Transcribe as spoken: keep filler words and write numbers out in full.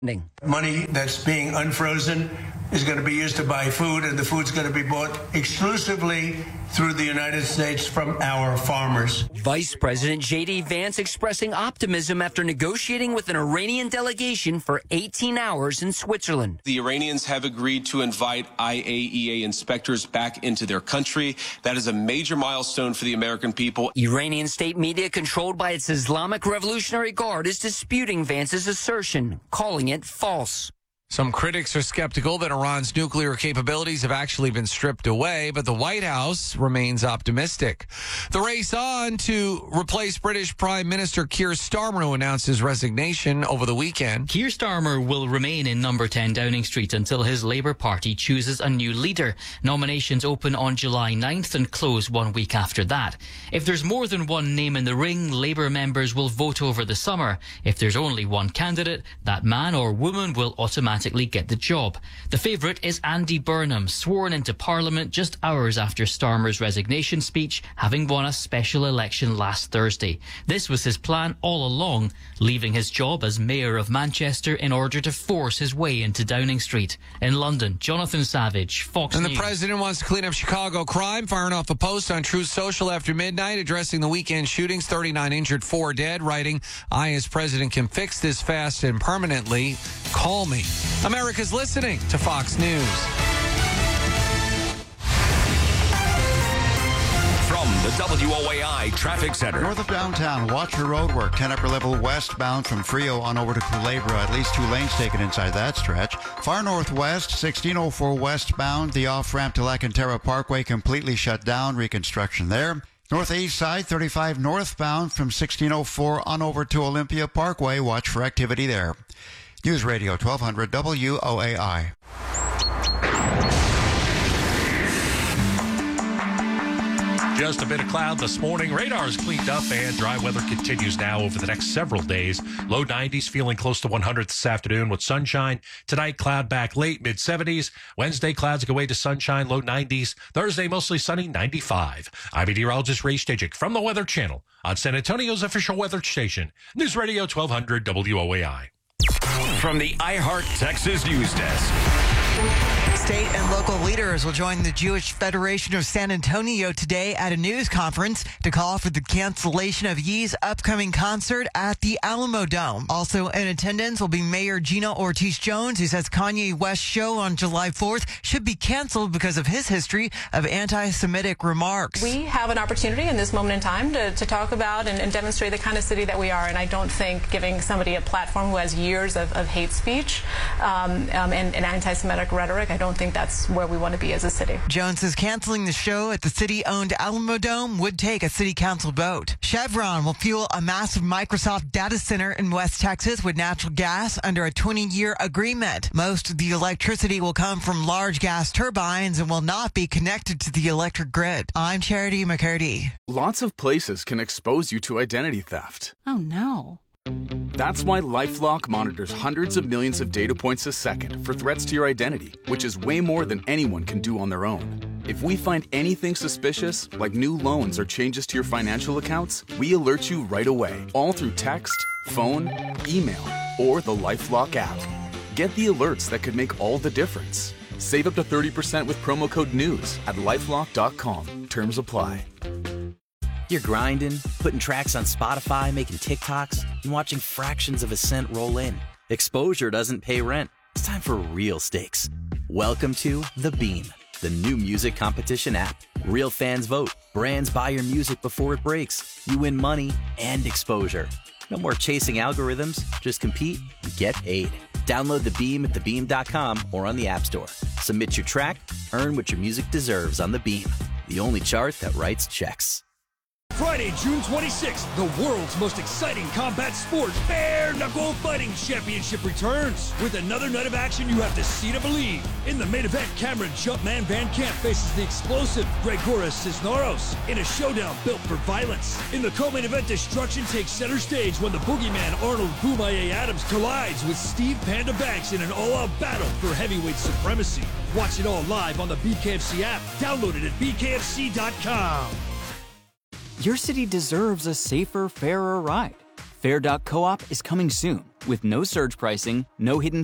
Money that's being unfrozen is going to be used to buy food, and the food's going to be bought exclusively through the United States from our farmers. Vice President J D Vance expressing optimism after negotiating with an Iranian delegation for eighteen hours in Switzerland. The Iranians have agreed to invite I A E A inspectors back into their country. That is a major milestone for the American people. Iranian state media controlled by its Islamic Revolutionary Guard is disputing Vance's assertion, calling it false. Some critics are skeptical that Iran's nuclear capabilities have actually been stripped away, but the White House remains optimistic. The race on to replace British Prime Minister Keir Starmer, who announced his resignation over the weekend. Keir Starmer will remain in number ten Downing Street until his Labour Party chooses a new leader. Nominations open on July ninth and close one week after that. If there's more than one name in the ring, Labour members will vote over the summer. If there's only one candidate, that man or woman will automatically get the job. The favourite is Andy Burnham, sworn into Parliament just hours after Starmer's resignation speech, having won a special election last Thursday. This was his plan all along, leaving his job as Mayor of Manchester in order to force his way into Downing Street. In London, Jonathan Savage, Fox And News. the president wants to clean up Chicago crime, firing off a post on Truth Social after midnight, addressing the weekend shootings, thirty-nine injured, four dead, writing, I as president can fix this fast and permanently. Call me. America's listening to Fox News. From the W O A I Traffic Center. North of downtown, watch for road work. ten upper level westbound from Frio on over to Culebra. At least two lanes taken inside that stretch. Far northwest, sixteen oh four westbound. The off-ramp to La Cantera Parkway completely shut down. Reconstruction there. Northeast side, thirty-five northbound from sixteen oh four on over to Olympia Parkway. Watch for activity there. News Radio twelve hundred W O A I. Just a bit of cloud this morning. Radar is cleaned up and dry weather continues now over the next several days. Low nineties, feeling close to one hundred this afternoon with sunshine. Tonight, cloud back late, mid seventies. Wednesday, clouds go away to sunshine, low nineties. Thursday, mostly sunny, ninety-five. I'm meteorologist Ray Stajic from the Weather Channel on San Antonio's official weather station. News Radio twelve hundred W O A I. From the iHeart Texas News Desk. State and local leaders will join the Jewish Federation of San Antonio today at a news conference to call for the cancellation of Ye's upcoming concert at the Alamo Dome. Also in attendance will be Mayor Gina Ortiz-Jones, who says Kanye West's show on July fourth should be canceled because of his history of anti-Semitic remarks. We have an opportunity in this moment in time to, to talk about and, and demonstrate the kind of city that we are, and I don't think giving somebody a platform who has years of, of hate speech um, um, and, and anti-Semitic rhetoric, I don't think that's where we want to be as a city. Jones says canceling the show at the city-owned Alamo Dome would take a city council vote. Chevron will fuel a massive Microsoft data center in West Texas with natural gas under a twenty-year agreement. Most of the electricity will come from large gas turbines and will not be connected to the electric grid. I'm Charity McCurdy. Lots of places can expose you to identity theft. Oh, no. That's why LifeLock monitors hundreds of millions of data points a second for threats to your identity, which is way more than anyone can do on their own. If we find anything suspicious, like new loans or changes to your financial accounts, we alert you right away, all through text, phone, email, or the LifeLock app. Get the alerts that could make all the difference. Save up to thirty percent with promo code NEWS at lifelock dot com. Terms apply. You're grinding, putting tracks on Spotify, making TikToks, and watching fractions of a cent roll in. Exposure doesn't pay rent. It's time for real stakes. Welcome to The Beam, the new music competition app. Real fans vote. Brands buy your music before it breaks. You win money and exposure. No more chasing algorithms. Just compete and get paid. Download The Beam at the beam dot com or on the App Store. Submit your track, earn what your music deserves on The Beam, the only chart that writes checks. Friday, June twenty-sixth, the world's most exciting combat sport, Bare Knuckle Fighting Championship returns. With another night of action you have to see to believe. In the main event, Cameron Jumpman Van Camp faces the explosive Gregoras Cisneros in a showdown built for violence. In the co-main event, destruction takes center stage when the boogeyman Arnold Boomaye Adams collides with Steve Panda Banks in an all-out battle for heavyweight supremacy. Watch it all live on the B K F C app. Download it at B K F C dot com. Your city deserves a safer, fairer ride. Fair Doc Co-op is coming soon with no surge pricing, no hidden